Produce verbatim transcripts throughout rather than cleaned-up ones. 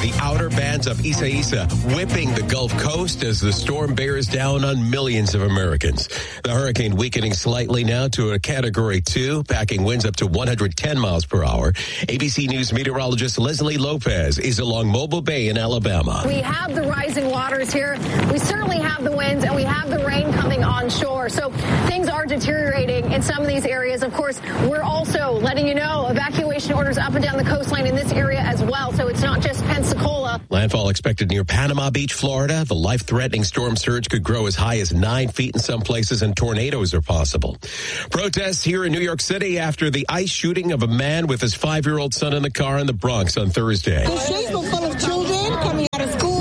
the outer bands of Isaias whipping the Gulf Coast as the storm bears down on millions of Americans. The hurricane weakening slightly now to a category two, packing winds up to one hundred ten miles per hour. A B C News meteorologist Leslie Lopez is along Mobile Bay in Alabama. We have the rising waters here. We certainly have the winds and we have the rain coming onshore. So things are deteriorating in some of these areas. Of course, we're also letting you know evacuation orders up and down the coastline in this area as well. So it's not just Pensacola. Landfall expected near Panama Beach, Florida. The life-threatening storm surge could grow as high as nine feet in some places, and tornadoes are possible. Protests here in New York City after the ICE shooting of a man with his five-year-old son in the car in the Bronx on Thursday. The streets were full of children coming out of school.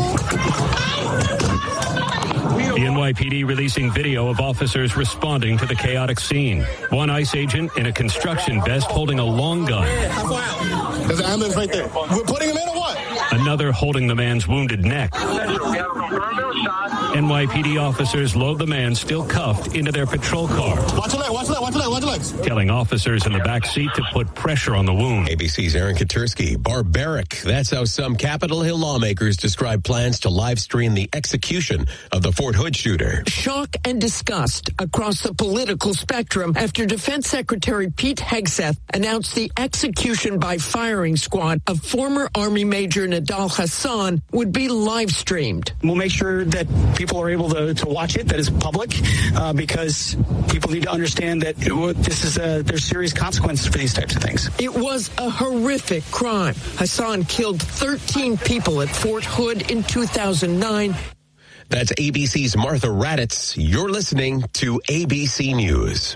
The N Y P D releasing video of officers responding to the chaotic scene. One ICE agent in a construction vest holding a long gun. There's an ambulance right there. We're putting him in or what? Another holding the man's wounded neck. N Y P D officers load the man still cuffed into their patrol car. Watch your leg, watch your leg, watch your leg, watch your legs. Telling officers in the back seat to put pressure on the wound. A B C's Aaron Katursky. Barbaric. That's how some Capitol Hill lawmakers describe plans to live stream the execution of the Fort Hood shooter. Shock and disgust across the political spectrum after Defense Secretary Pete Hegseth announced the execution by firing squad of former Army Major Nidal Hasan would be live streamed. We'll make sure that people are able to, to watch it, that is public, uh, because people need to understand that it, this is a, there's serious consequences for these types of things. It was a horrific crime. Hasan killed thirteen people at Fort Hood in two thousand nine. That's A B C's Martha Raddatz. You're listening to A B C News.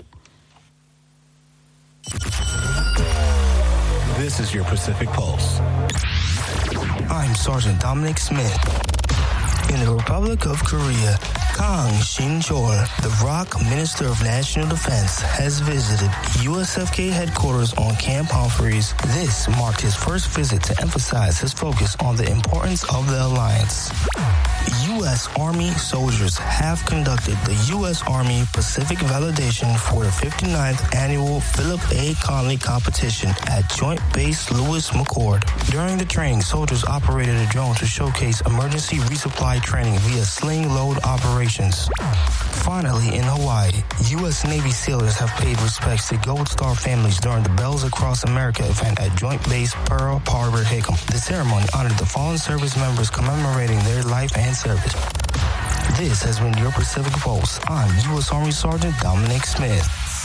This is your Pacific Pulse. I'm Sergeant Dominic Smith. In the Republic of Korea, Kang Shin-chol, the R O C Minister of National Defense, has visited U S F K headquarters on Camp Humphreys. This marked his first visit to emphasize his focus on the importance of the alliance. U S Army soldiers have conducted the U S Army Pacific Validation for the fifty-ninth Annual Philip A. Conley Competition at Joint Base Lewis McChord. During the training, soldiers operated a drone to showcase emergency resupply training via sling load operations. Finally, in Hawaii, U S Navy sailors have paid respects to Gold Star families during the Bells Across America event at Joint Base Pearl Harbor Hickam. The ceremony honored the fallen service members commemorating their life and service. This has been your Pacific Pulse. I'm U S Army Sergeant Dominic Smith.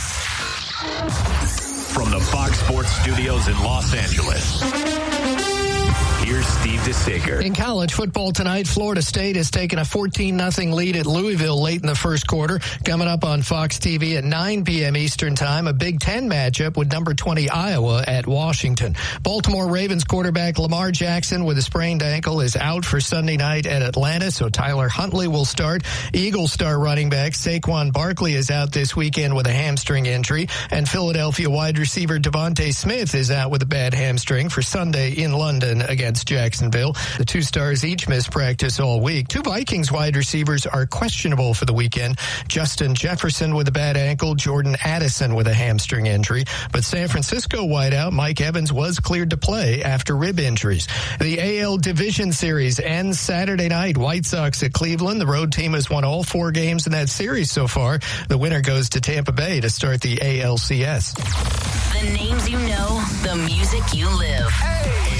From the Fox Sports Studios in Los Angeles, here's Steve DeSager. In college football tonight, Florida State has taken a fourteen nothing lead at Louisville late in the first quarter. Coming up on Fox T V at nine p.m. Eastern Time, a Big Ten matchup with number twenty Iowa at Washington. Baltimore Ravens quarterback Lamar Jackson with a sprained ankle is out for Sunday night at Atlanta, so Tyler Huntley will start. Eagles star running back Saquon Barkley is out this weekend with a hamstring injury, and Philadelphia wide receiver Devontae Smith is out with a bad hamstring for Sunday in London against Jacksonville. The two stars each missed practice all week. Two Vikings wide receivers are questionable for the weekend. Justin Jefferson with a bad ankle, Jordan Addison with a hamstring injury. But San Francisco wideout Mike Evans was cleared to play after rib injuries. The A L Division Series ends Saturday night. White Sox at Cleveland. The road team has won all four games in that series so far. The winner goes to Tampa Bay to start the A L C S. The names you know, the music you live. Hey.